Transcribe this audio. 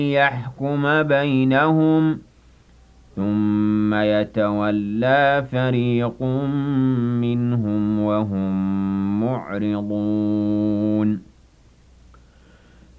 يحكم بينهم ثم يتولى فريق منهم وهم معرضون